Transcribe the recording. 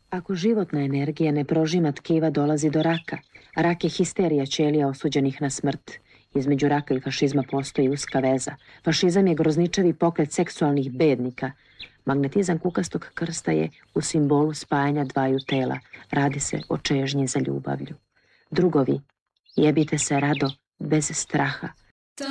Ako životna energija ne prožima tkiva, dolazi do raka. Rak je histerija ćelija osuđenih na smrt. Između raka i fašizma postoji uska veza. Fašizam je grozničavi pokret seksualnih bednika. Magnetizam kukastog krsta je u simbolu spajanja dvaju tela. Radi se o čežnji za ljubavlju. Drugovi, jebite se rado, bez straha.